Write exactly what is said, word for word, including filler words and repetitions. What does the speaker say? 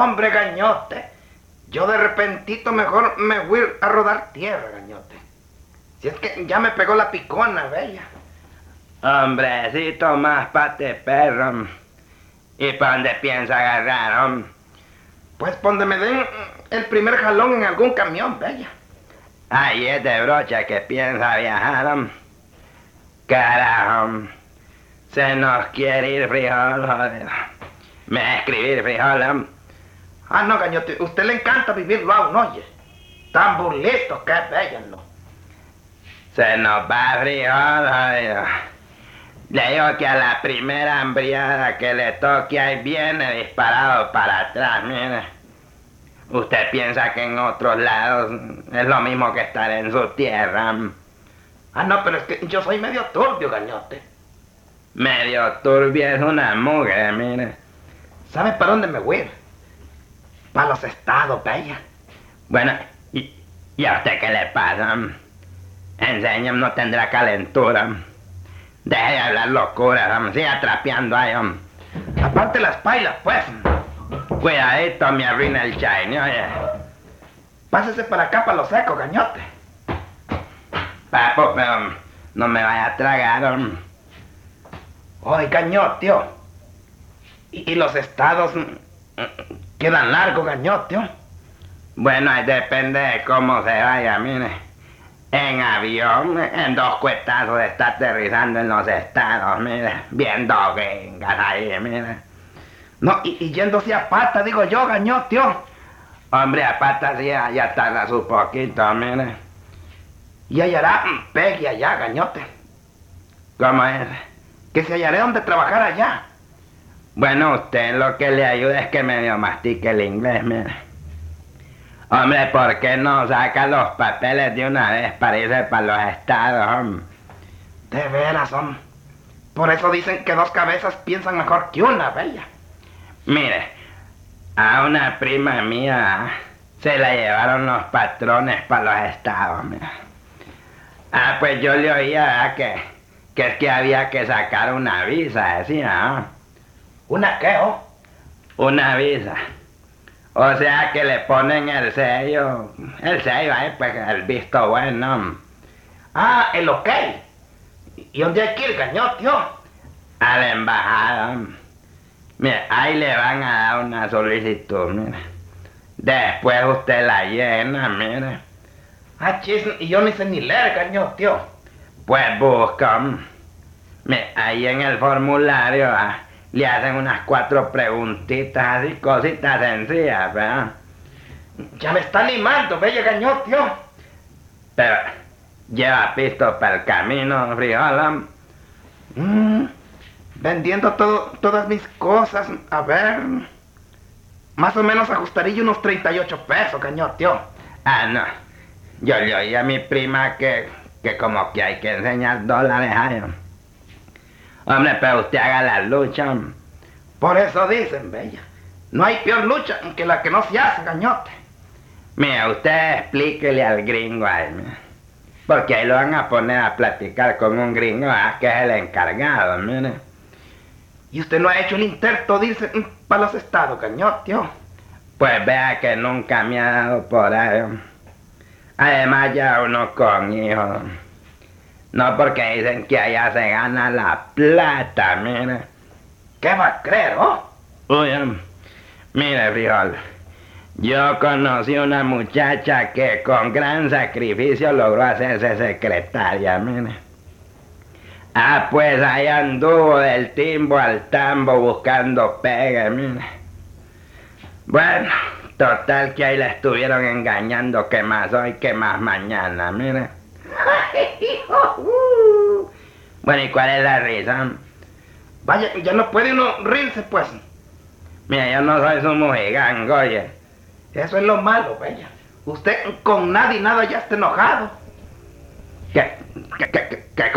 hombre, gañote. Yo de repentito mejor me voy a rodar tierra, gañote. Si es que ya me pegó la picona, bella. Hombrecito, más pate perro. ¿Y para dónde piensa agarrar, hombre? Pues por donde me den el primer jalón en algún camión, bella. Ahí es de brocha que piensa viajar, hombre. Carajo, hombre. Se nos quiere ir frijol, joder. Me va a escribir frijol, hombre. Ah, no, gañote, a usted le encanta vivirlo aún, oye. Tan burlito que es bella, ¿no? Se nos va frijol, joder. Le digo que a la primera hambriada que le toque ahí viene disparado para atrás, mire. Usted piensa que en otros lados es lo mismo que estar en su tierra. Ah, no, pero es que yo soy medio turbio, gañote. Medio turbio es una mugre, mire. ¿Sabe para dónde me voy? Para los estados, bella. Bueno, ¿y, y a usted qué le pasa? Enséñame, no tendrá calentura. Deje de hablar locuras, hombre. Siga trapeando ahí, hombre. Aparte las pailas, pues. Cuidadito, me arruina el chai, ¿no? Oye. Pásese para acá, para lo seco, gañote. Papo, pero no me vaya a tragar, hombre. Oye, gañote, tío. ¿Y, y los estados quedan largos, gañote, tío? Bueno, ahí depende de cómo se vaya, mire. En avión, en dos cuetazos está aterrizando en los estados, mire. Viendo gringas ahí, mire. No, y, y yéndose a pata, digo yo, gañote, tío. Hombre, a pata sí, ya tarda su poquito, mire. Y hallará pegue allá, gañote. ¿Cómo es? Que se hallaré donde trabajar allá. Bueno, usted lo que le ayuda es que medio mastique el inglés, mire. Hombre, ¿por qué no saca los papeles de una vez para irse para los estados, hombre? De veras, hombre. Por eso dicen que dos cabezas piensan mejor que una, bella. Mire, a una prima mía se la llevaron los patrones para los estados, mira. Ah, pues yo le oía ¿eh? que, que es que había que sacar una visa, decía, ¿eh? ¿Una qué, oh? Una visa. O sea que le ponen el sello, el sello ahí, pues el visto bueno. Ah, el ok. ¿Y dónde hay que ir, gañote, tío? A la embajada. Mire, ahí le van a dar una solicitud, mire. Después usted la llena, mire. Ah, chis, y yo ni sé ni leer, gañote, tío. Pues busca. Mire, ahí en el formulario ah, le hacen unas cuatro preguntitas así, cositas sencillas, ¿verdad? Ya me está animando, bella gañote, tío. Pero, ¿lleva pisto para el camino, frijol? Mm, vendiendo todo, todas mis cosas, a ver... Más o menos ajustaría unos treinta y ocho pesos, gañote, tío. Ah, no. Yo le oí a mi prima que, que como que hay que enseñar dólares a ellos. Hombre, pero usted haga la lucha. Por eso dicen, bella. No hay peor lucha que la que no se hace, gañote. Mira, usted explíquele al gringo ahí, mira. Porque ahí lo van a poner a platicar con un gringo, ¿ah? Que es el encargado, mire. ¿Y usted no ha hecho el intento, dice, para los estados, gañote, tío? Pues vea que nunca me ha dado por ahí. Además ya uno con hijos. No, porque dicen que allá se gana la plata, mire. ¿Qué va a creer, oh? Oye, mire, frijol. Yo conocí una muchacha que con gran sacrificio logró hacerse secretaria, mire. Ah, pues ahí anduvo del timbo al tambo buscando pegue, mire. Bueno, total que ahí la estuvieron engañando que más hoy, que más mañana, mire. Bueno, ¿y cuál es la risa? Vaya, ya no puede uno reírse, pues. Mira, yo no soy su mojigango, oye. Eso es lo malo, bella. Usted con nada y nada ya está enojado. ¿Qué, qué, qué, qué